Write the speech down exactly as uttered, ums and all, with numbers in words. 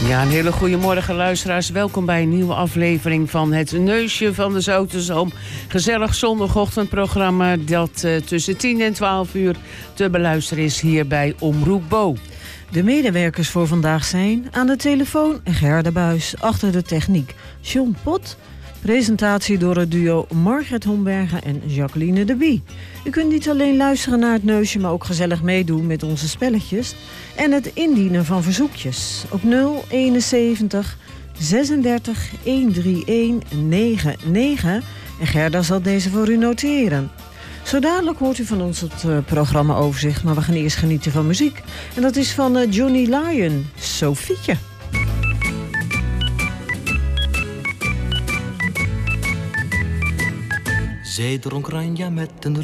Ja, een hele goede morgen luisteraars. Welkom bij een nieuwe aflevering van Het Neusje van de Zoutenzoom. Gezellig zondagochtendprogramma dat uh, tussen tien en twaalf uur te beluisteren is hier bij Omroep Bo. De medewerkers voor vandaag zijn aan de telefoon Gerda Buis, achter de techniek John Pot. Presentatie door het duo Margret Homberger en Jacqueline de Bie. U kunt niet alleen luisteren naar het neusje, maar ook gezellig meedoen met onze spelletjes en het indienen van verzoekjes op nul eenenzeventig zesendertig honderdeenendertig negenennegentig en Gerda zal deze voor u noteren. Zo dadelijk hoort u van ons het uh, programmaoverzicht, maar we gaan eerst genieten van muziek. En dat is van uh, Johnny Lyon, Sofietje. Zij dronk Ranja met een